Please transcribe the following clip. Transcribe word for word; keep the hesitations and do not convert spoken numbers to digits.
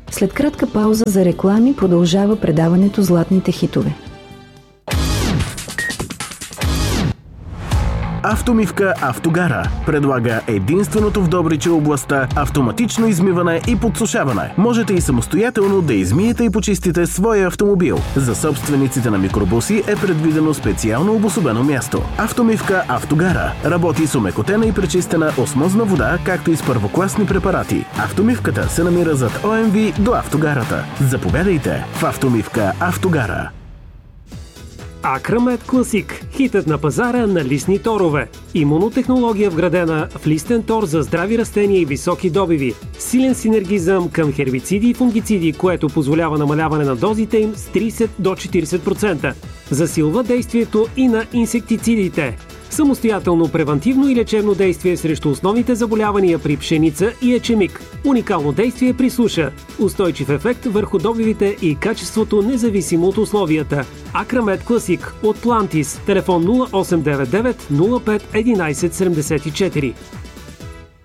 След кратка пауза за реклами продължава предаването Златните хитове. Автомивка Автогара предлага единственото в Добрич областта автоматично измиване и подсушаване. Можете и самостоятелно да измиете и почистите своя автомобил. За собствениците на микробуси е предвидено специално обособено място. Автомивка Автогара работи с омекотена и пречистена осмозна вода, както и с първокласни препарати. Автомивката се намира зад О М В до Автогарата. Заповядайте в Автомивка Автогара. Акрамед Класик – хитът на пазара на листни торове. Имунотехнология вградена в листен тор за здрави растения и високи добиви. Силен синергизъм към хербициди и фунгициди, което позволява намаляване на дозите им с трийсет до четирийсет процента. Засилва действието и на инсектицидите. Самостоятелно превантивно и лечебно действие срещу основните заболявания при пшеница и ечемик. Уникално действие при суша. Устойчив ефект върху добивите и качеството независимо от условията. Акрамед Класик от Плантис. Телефон нула осем девет девет нула пет единайсет седемдесет и четири.